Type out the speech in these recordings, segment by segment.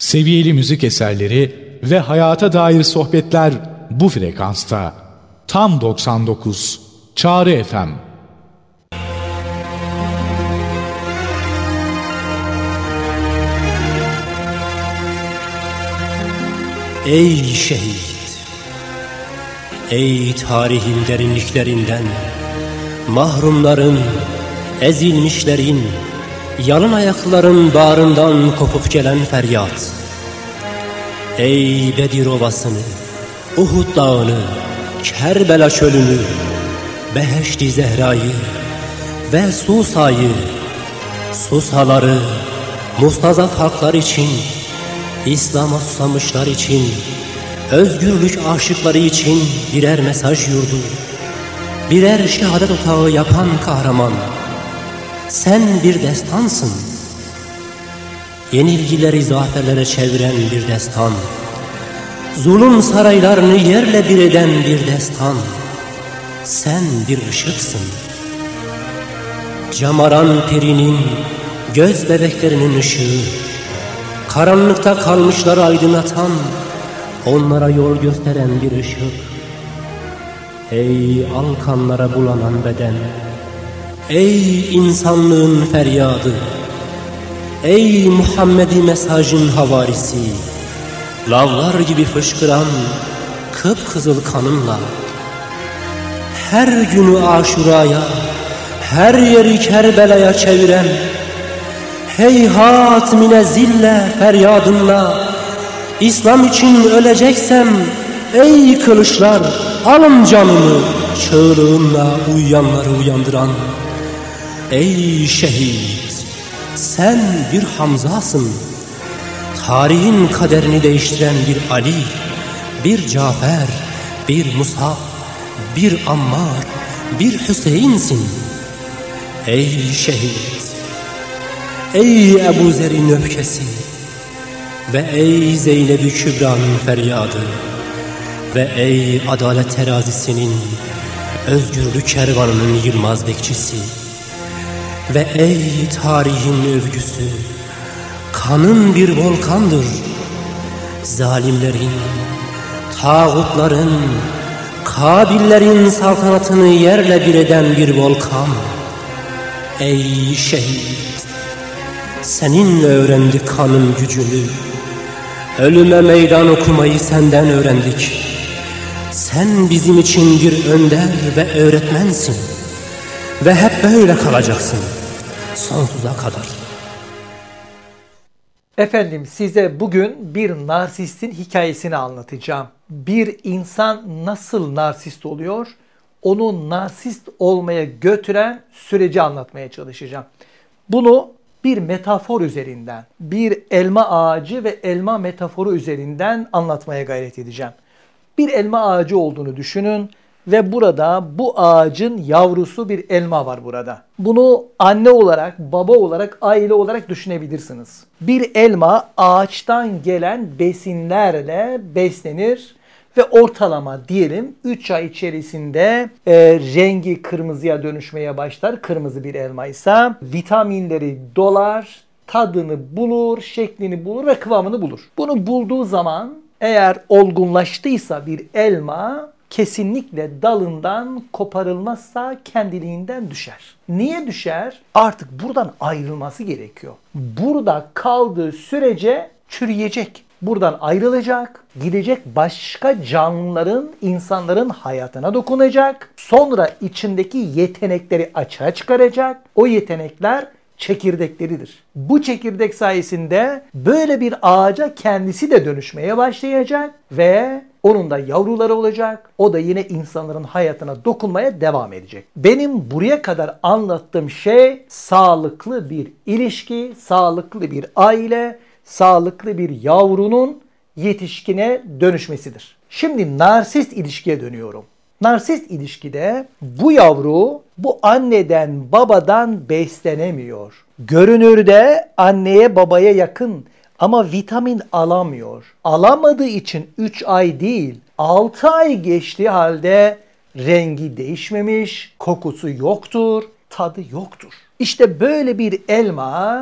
Seviyeli müzik eserleri ve hayata dair sohbetler bu frekansta. Tam 99 Çağrı FM. Ey şehit! Ey tarihin derinliklerinden, mahrumların, ezilmişlerin, yalın ayakların bağrından kopup gelen feryat. Ey Bedir Ovası'nı, Uhud Dağı'nı, Kerbela çölünü, Beheşt-i Zehra'yı ve Susa'yı, Susaları, mustazaf halklar için, İslam'a susamışlar için, özgürlük aşıkları için birer mesaj yurdu, birer şehadet otağı yapan kahraman. Sen bir destansın, yenilgileri zaferlere çeviren bir destan, zulüm saraylarını yerle bir eden bir destan. Sen bir ışıksın, camaran pirinin, göz bebeklerinin ışığı, karanlıkta kalmışları aydınlatan, onlara yol gösteren bir ışık. Ey alkanlara bulanan beden, ey insanlığın feryadı, ey Muhammed'i mesajın havarisi, lavlar gibi fışkıran kıpkızıl kanınla, her günü Aşura'ya, her yeri Kerbela'ya çeviren, heyhat münezzille feryadınla, İslam için öleceksem, ey kılıçlar alın canımı, çığlığınla uyuyanları uyandıran. Ey şehit! Sen bir Hamza'sın, tarihin kaderini değiştiren bir Ali, bir Cafer, bir Musab, bir Ammar, bir Hüseyin'sin. Ey şehit! Ey Ebu Zer'in öfkesi ve ey Zeynep-i Kübra'nın feryadı ve ey adalet terazisinin, özgürlük kervanının yılmaz bekçisi ve ey tarihin övgüsü, kanın bir volkandır, zalimlerin, tağutların, Kabillerin saltanatını yerle bir eden bir volkan. Ey şehit! Seninle öğrendik kanın gücünü, ölüme meydan okumayı senden öğrendik. Sen bizim için bir önder ve öğretmensin ve hep böyle kalacaksın sonsuza kadar. Efendim, size bugün bir narsistin hikayesini anlatacağım. Bir insan nasıl narsist oluyor, onu narsist olmaya götüren süreci anlatmaya çalışacağım. Bunu bir metafor üzerinden, bir elma ağacı ve elma metaforu üzerinden anlatmaya gayret edeceğim. Bir elma ağacı olduğunu düşünün ve burada bu ağacın yavrusu bir elma var burada. Bunu anne olarak, baba olarak, aile olarak düşünebilirsiniz. Bir elma ağaçtan gelen besinlerle beslenir ve ortalama diyelim 3 ay içerisinde rengi kırmızıya dönüşmeye başlar. Kırmızı bir elma ise vitaminleri dolar, tadını bulur, şeklini bulur ve kıvamını bulur. Bunu bulduğu zaman eğer olgunlaştıysa bir elma kesinlikle dalından koparılmazsa kendiliğinden düşer. Niye düşer? Artık buradan ayrılması gerekiyor. Burada kaldığı sürece çürüyecek. Buradan ayrılacak, gidecek başka canlıların, insanların hayatına dokunacak. Sonra içindeki yetenekleri açığa çıkaracak. O yetenekler çekirdekleridir. Bu çekirdek sayesinde böyle bir ağaca kendisi de dönüşmeye başlayacak ve onun da yavruları olacak. O da yine insanların hayatına dokunmaya devam edecek. Benim buraya kadar anlattığım şey sağlıklı bir ilişki, sağlıklı bir aile, sağlıklı bir yavrunun yetişkine dönüşmesidir. Şimdi narsist ilişkiye dönüyorum. Narsist ilişkide bu yavru bu anneden babadan beslenemiyor. Görünürde anneye babaya yakın ama vitamin alamıyor. Alamadığı için 3 ay değil 6 ay geçtiği halde rengi değişmemiş, kokusu yoktur, tadı yoktur. İşte böyle bir elma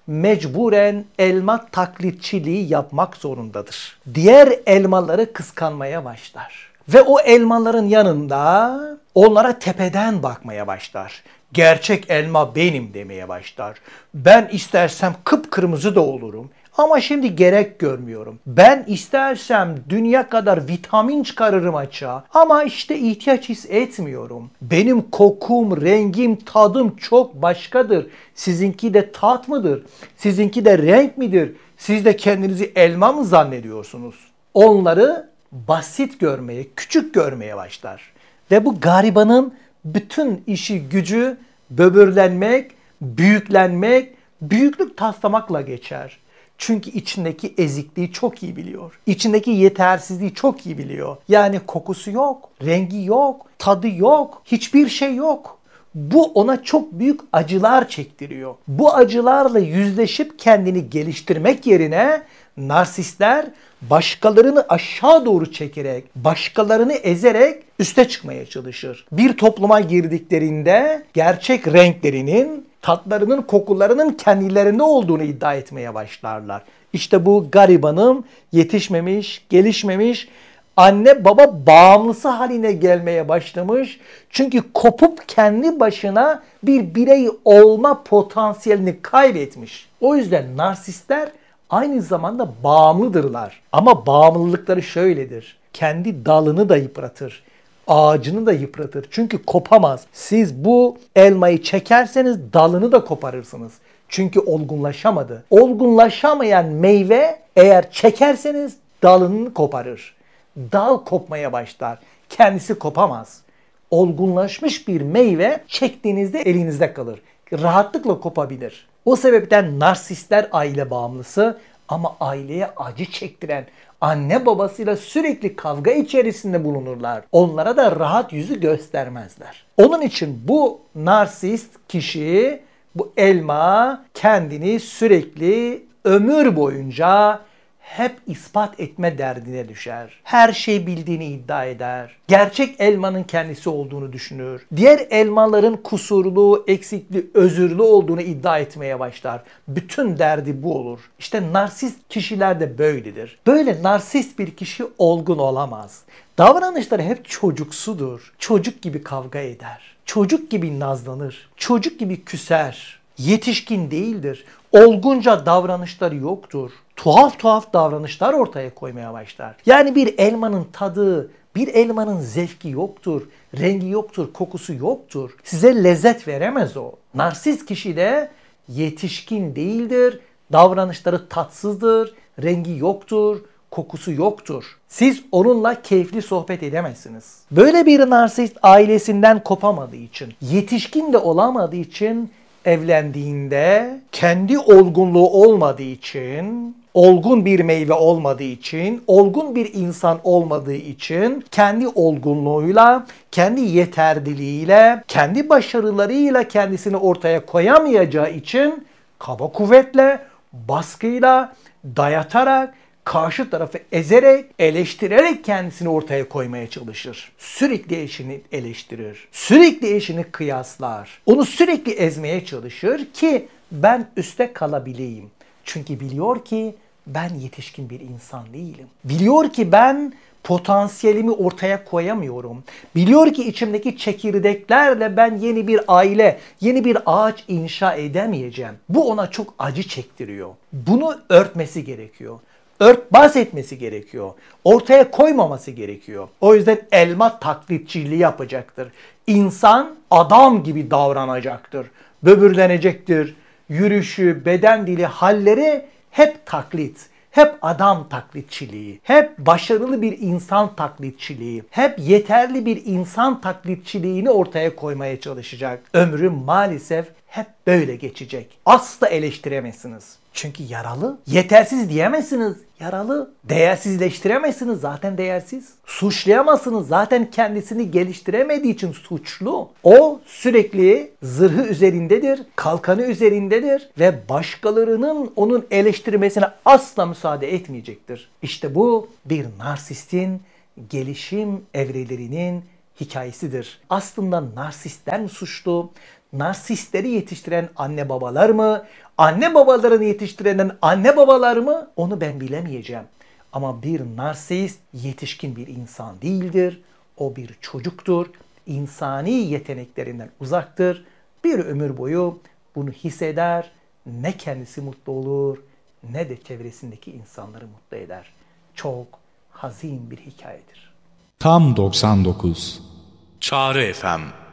mecburen elma taklitçiliği yapmak zorundadır. Diğer elmaları kıskanmaya başlar. Ve o elmaların yanında onlara tepeden bakmaya başlar. Gerçek elma benim demeye başlar. Ben istersem kıpkırmızı da olurum. Ama şimdi gerek görmüyorum. Ben istersem dünya kadar vitamin çıkarırım açığa. Ama işte ihtiyaç hissetmiyorum. Benim kokum, rengim, tadım çok başkadır. Sizinki de tat mıdır? Sizinki de renk midir? Siz de kendinizi elma mı zannediyorsunuz? Onları basit görmeye, küçük görmeye başlar. Ve bu garibanın bütün işi gücü böbürlenmek, büyüklenmek, büyüklük taslamakla geçer. Çünkü içindeki ezikliği çok iyi biliyor. İçindeki yetersizliği çok iyi biliyor. Yani kokusu yok, rengi yok, tadı yok, hiçbir şey yok. Bu ona çok büyük acılar çektiriyor. Bu acılarla yüzleşip kendini geliştirmek yerine narsistler başkalarını aşağı doğru çekerek, başkalarını ezerek üste çıkmaya çalışır. Bir topluma girdiklerinde gerçek renklerinin, tatlarının, kokularının kendilerinde olduğunu iddia etmeye başlarlar. İşte bu garibanın yetişmemiş, gelişmemiş, anne baba bağımlısı haline gelmeye başlamış. Çünkü kopup kendi başına bir birey olma potansiyelini kaybetmiş. O yüzden narsistler aynı zamanda bağımlıdırlar. Ama bağımlılıkları şöyledir. Kendi dalını da yıpratır. Ağacını da yıpratır. Çünkü kopamaz. Siz bu elmayı çekerseniz dalını da koparırsınız. Çünkü olgunlaşamadı. Olgunlaşamayan meyve eğer çekerseniz dalını koparır. Dal kopmaya başlar. Kendisi kopamaz. Olgunlaşmış bir meyve çektiğinizde elinizde kalır. Rahatlıkla kopabilir. O sebepten narsistler aile bağımlısı ama aileye acı çektiren, anne babasıyla sürekli kavga içerisinde bulunurlar. Onlara da rahat yüzü göstermezler. Onun için bu narsist kişi, bu elma kendini sürekli ömür boyunca hep ispat etme derdine düşer. Her şeyi bildiğini iddia eder. Gerçek elmanın kendisi olduğunu düşünür. Diğer elmaların kusurlu, eksikli, özürlü olduğunu iddia etmeye başlar. Bütün derdi bu olur. İşte narsist kişiler de böyledir. Böyle narsist bir kişi olgun olamaz. Davranışları hep çocuksudur. Çocuk gibi kavga eder. Çocuk gibi nazlanır. Çocuk gibi küser. Yetişkin değildir. Olgunca davranışları yoktur. Tuhaf tuhaf davranışlar ortaya koymaya başlar. Yani bir elmanın tadı, bir elmanın zevki yoktur, rengi yoktur, kokusu yoktur. Size lezzet veremez o. Narsist kişi de yetişkin değildir, davranışları tatsızdır, rengi yoktur, kokusu yoktur. Siz onunla keyifli sohbet edemezsiniz. Böyle bir narsist ailesinden kopamadığı için, yetişkin de olamadığı için evlendiğinde kendi olgunluğu olmadığı için, olgun bir meyve olmadığı için, olgun bir insan olmadığı için kendi olgunluğuyla, kendi yeterliliğiyle, kendi başarılarıyla kendisini ortaya koyamayacağı için kaba kuvvetle, baskıyla, dayatarak, karşı tarafı ezerek, eleştirerek kendisini ortaya koymaya çalışır. Sürekli eşini eleştirir. Sürekli eşini kıyaslar. Onu sürekli ezmeye çalışır ki ben üste kalabileyim. Çünkü biliyor ki ben yetişkin bir insan değilim. Biliyor ki ben potansiyelimi ortaya koyamıyorum. Biliyor ki içimdeki çekirdeklerle ben yeni bir aile, yeni bir ağaç inşa edemeyeceğim. Bu ona çok acı çektiriyor. Bunu örtmesi gerekiyor. Örtbas etmesi gerekiyor. Ortaya koymaması gerekiyor. O yüzden elma taklitçiliği yapacaktır. İnsan adam gibi davranacaktır. Böbürlenecektir. Yürüyüşü, beden dili, halleri hep taklit. Hep adam taklitçiliği, hep başarılı bir insan taklitçiliği, hep yeterli bir insan taklitçiliğini ortaya koymaya çalışacak. Ömrü maalesef hep böyle geçecek. Asla eleştiremezsiniz. Çünkü yaralı. Yetersiz diyemezsiniz. Yaralı. Değersizleştiremezsiniz. Zaten değersiz. Suçlayamazsınız. Zaten kendisini geliştiremediği için suçlu. O sürekli zırhı üzerindedir. Kalkanı üzerindedir. Ve başkalarının onun eleştirmesine asla müsaade etmeyecektir. İşte bu bir narsistin gelişim evrelerinin hikayesidir. Aslında narsistler mi suçlu? narsistleri yetiştiren anne babalar mı? Anne babalarını yetiştiren anne babalar mı? Onu ben bilemeyeceğim. Ama bir narsist yetişkin bir insan değildir. O bir çocuktur. İnsani yeteneklerinden uzaktır. Bir ömür boyu bunu hisseder. Ne kendisi mutlu olur ne de çevresindeki insanları mutlu eder. Çok hazin bir hikayedir. Tam 99. Çağrı FM